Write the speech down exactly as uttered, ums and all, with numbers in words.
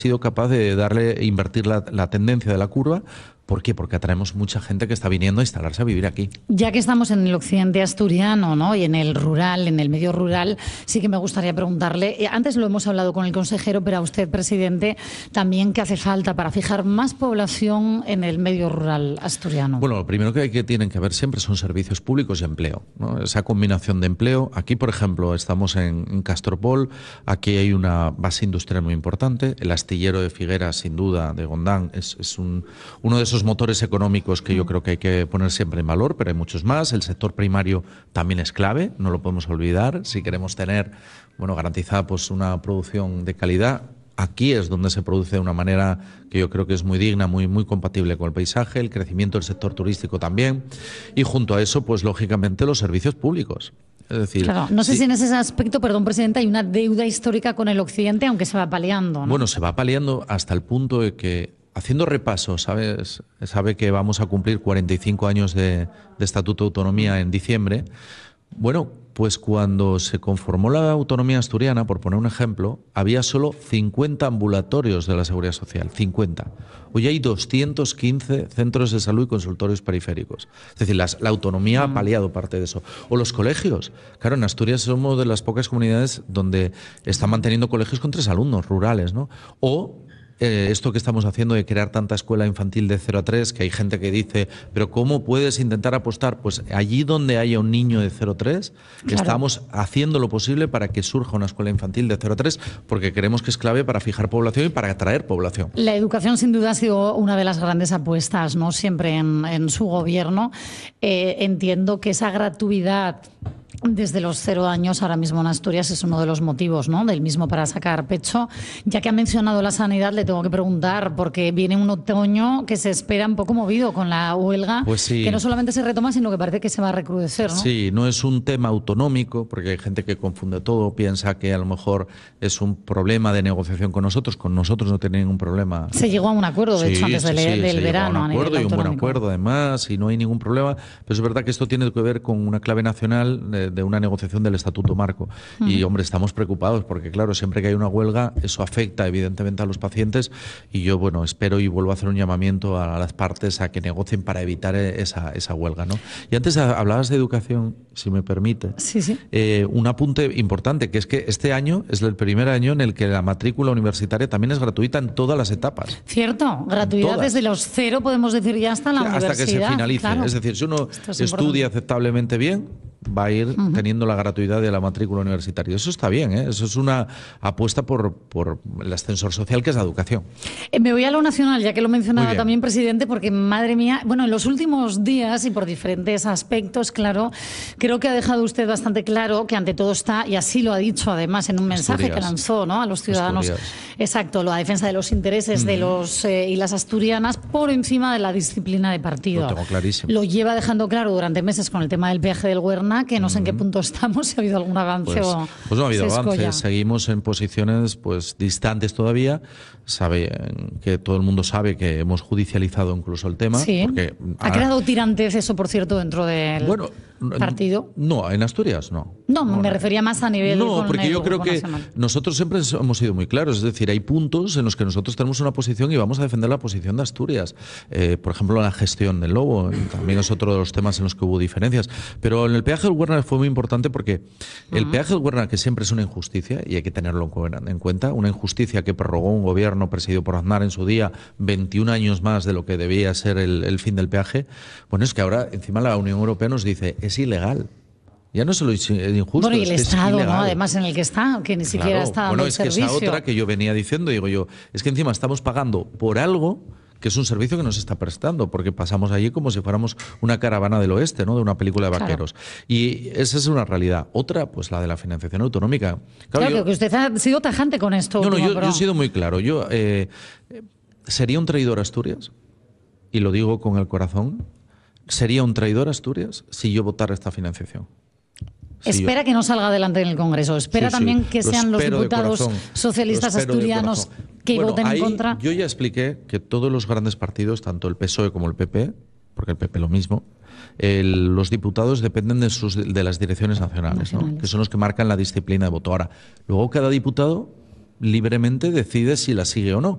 sido capaz de darle, invertir la, la tendencia de la curva. ¿Por qué? Porque atraemos mucha gente que está viniendo a instalarse a vivir aquí. Ya que estamos en el occidente asturiano, ¿no? Y en el rural, en el medio rural, sí que me gustaría preguntarle, antes lo hemos hablado con el consejero, pero a usted, presidente, también, ¿qué hace falta para fijar más población en el medio rural asturiano? Bueno, lo primero que, hay que tienen que haber siempre son servicios públicos y empleo, ¿no? Esa combinación de empleo. Aquí, por ejemplo, estamos en, en Castropol, aquí hay una base industrial muy importante, el astillero de Figueras, sin duda, de Gondán, es, es un, uno de esos motores económicos que yo creo que hay que poner siempre en valor, pero hay muchos más. El sector primario también es clave, no lo podemos olvidar. Si queremos tener, bueno, garantizada pues una producción de calidad, aquí es donde se produce de una manera que yo creo que es muy digna, muy, muy compatible con el paisaje, el crecimiento del sector turístico también, y junto a eso, pues lógicamente los servicios públicos. Es decir, claro, no sé sí, si en ese aspecto, perdón, presidente, hay una deuda histórica con el occidente, aunque se va paliando, ¿no? Bueno, se va paliando hasta el punto de que, haciendo repaso, ¿sabes? Sabe que vamos a cumplir cuarenta y cinco años de, de Estatuto de Autonomía en diciembre. Bueno, pues cuando se conformó la autonomía asturiana, por poner un ejemplo, había solo cincuenta ambulatorios de la Seguridad Social, cincuenta. Hoy hay doscientos quince centros de salud y consultorios periféricos. Es decir, las, la autonomía ha paliado parte de eso. O los colegios. Claro, en Asturias somos de las pocas comunidades donde están manteniendo colegios con tres alumnos rurales, ¿no? O Eh, esto que estamos haciendo de crear tanta escuela infantil de cero a tres, que hay gente que dice, pero ¿cómo puedes intentar apostar? Pues allí donde haya un niño de cero a tres, claro, estamos haciendo lo posible para que surja una escuela infantil de cero a tres, porque creemos que es clave para fijar población y para atraer población. La educación sin duda ha sido una de las grandes apuestas, ¿no? Siempre en, en su gobierno. Eh, entiendo que esa gratuidad desde los cero años ahora mismo en Asturias es uno de los motivos, ¿no?, del mismo para sacar pecho. Ya que ha mencionado la sanidad, le tengo que preguntar, porque viene un otoño que se espera un poco movido con la huelga, pues sí, que no solamente se retoma, sino que parece que se va a recrudecer, ¿no? Sí, no es un tema autonómico, porque hay gente que confunde todo, piensa que a lo mejor es un problema de negociación con nosotros. Con nosotros no tiene ningún problema. Se llegó a un acuerdo, de sí, hecho, antes sí, del, sí, del se verano. llegó a un acuerdo, a nivel y un buen autonómico. acuerdo además, y no hay ningún problema. Pero es verdad que esto tiene que ver con una clave nacional de, de una negociación del Estatuto Marco. Uh-huh. Y, hombre, estamos preocupados porque, claro, siempre que hay una huelga, eso afecta evidentemente a los pacientes, y yo, bueno, espero y vuelvo a hacer un llamamiento a las partes a que negocien para evitar esa, esa huelga, ¿no? Y antes hablabas de educación, si me permite. Sí, sí. Eh, un apunte importante, que es que este año es el primer año en el que la matrícula universitaria también es gratuita en todas las etapas. Cierto, gratuidad desde los cero, podemos decir, ya hasta la sí, universidad. Hasta que se finalice. Claro. Es decir, si uno es estudia importante. aceptablemente bien, va a ir uh-huh. teniendo la gratuidad de la matrícula universitaria. Eso está bien, ¿eh? Eso es una apuesta por, por el ascensor social, que es la educación. Eh, me voy a lo nacional, ya que lo mencionaba también, presidente, porque, madre mía, bueno, en los últimos días y por diferentes aspectos, claro, creo que ha dejado usted bastante claro que ante todo está, y así lo ha dicho además en un mensaje Asturias. que lanzó, ¿no?, a los ciudadanos. Asturias. Exacto, la defensa de los intereses uh-huh. de los eh, y las asturianas por encima de la disciplina de partido. Lo tengo clarísimo. Lo lleva dejando claro durante meses con el tema del peaje del Huerna, que no sé en qué punto estamos, si ha habido algún avance pues, o pues no ha habido se avance, escolla. Seguimos en posiciones pues distantes todavía. Sabe que todo el mundo sabe que hemos judicializado incluso el tema. Sí. Porque ha ha creado tirantes eso, por cierto, dentro del bueno, partido. No, en Asturias no. No, no me no. refería más a nivel No, con porque el yo creo que nacional. Nosotros siempre hemos sido muy claros. Es decir, hay puntos en los que nosotros tenemos una posición y vamos a defender la posición de Asturias. Eh, por ejemplo, la gestión del lobo también es otro de los temas en los que hubo diferencias. Pero en el peaje del Huerna fue muy importante porque uh-huh. el peaje del Huerna, que siempre es una injusticia y hay que tenerlo en cuenta, una injusticia que prorrogó un gobierno presidido por Aznar en su día veintiún años más de lo que debía ser el, el fin del peaje. Bueno, es que ahora encima la Unión Europea nos dice es ilegal. Ya no solo es injusto, bueno, y el es estado, que es ¿no? Además, en el que está, que ni siquiera claro. está dando bueno, el es servicio. Que esa otra que yo venía diciendo, digo yo, es que encima estamos pagando por algo que es un servicio que nos está prestando, porque pasamos allí como si fuéramos una caravana del oeste, ¿no?, de una película de vaqueros. Claro. Y esa es una realidad. Otra, pues la de la financiación autonómica. Claro, claro yo, que usted ha sido tajante con esto. No, no, yo, pero... yo he sido muy claro. Yo eh, sería un traidor a Asturias, y lo digo con el corazón, sería un traidor a Asturias si yo votara esta financiación. Si espera yo... que no salga adelante en el Congreso. Espera sí, también sí, que sean los diputados socialistas asturianos que bueno, voten ahí en contra. Yo ya expliqué que todos los grandes partidos, tanto el P S O E como el P P, porque el P P lo mismo, el, los diputados dependen de, sus, de las direcciones nacionales, nacionales. ¿no?, que son los que marcan la disciplina de voto. Ahora, luego cada diputado libremente decide si la sigue o no.